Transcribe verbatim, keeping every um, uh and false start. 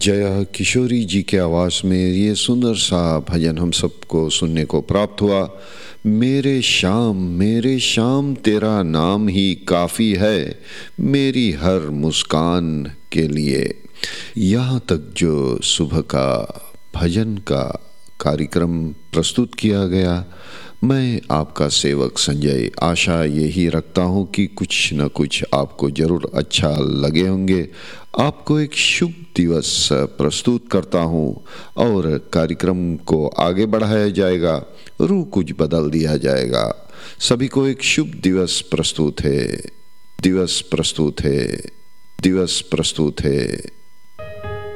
जया किशोरी जी के आवाज़ में ये सुंदर सा भजन हम सबको सुनने को प्राप्त हुआ। मेरे श्याम मेरे श्याम तेरा नाम ही काफ़ी है मेरी हर मुस्कान के लिए। यहाँ तक जो सुबह का भजन का कार्यक्रम प्रस्तुत किया गया, मैं आपका सेवक संजय आशा यही रखता हूँ कि कुछ न कुछ आपको ज़रूर अच्छा लगे होंगे। आपको एक शुभ दिवस प्रस्तुत करता हूँ और कार्यक्रम को आगे बढ़ाया जाएगा, रूह कुछ बदल दिया जाएगा। सभी को एक शुभ दिवस प्रस्तुत है, दिवस प्रस्तुत है, दिवस प्रस्तुत है।